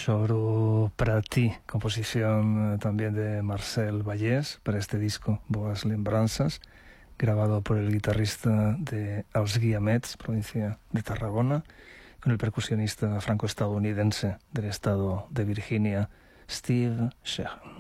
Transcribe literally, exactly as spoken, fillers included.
Tesoro para ti, composición eh, también de Marcel Vallès para este disco, Boas Lembranzas, grabado por el guitarrista de Els Guiamets, provincia de Tarragona, con el percusionista franco-estadounidense del estado de Virginia, Steve Sheehan.